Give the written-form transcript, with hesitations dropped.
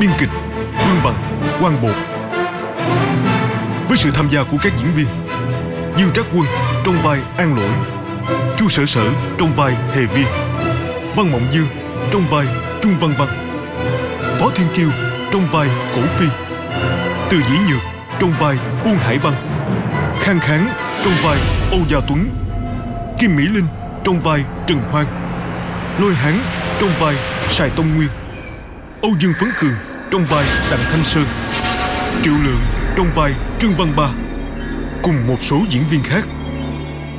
biên kịch Vương Bằng, Quang Bột. Với sự tham gia của các diễn viên Dương Trác Quân trong vai An Lỗi, Chu Sở Sở trong vai Hề Viên, Văn Mộng Dương trong vai Trung Văn Văn, Phó Thiên Kiêu trong vai Cổ Phi, Từ Dĩ Nhược trong vai Uông Hải Băng, Khang Kháng trong vai Âu Gia Tuấn, Kim Mỹ Linh trong vai Trần Hoang, Lôi Hán trong vai Sài Tông Nguyên, Âu Dương Phấn Cường trong vai Đặng Thanh Sơn, Triệu Lượng trong vai Trương Văn Ba, cùng một số diễn viên khác.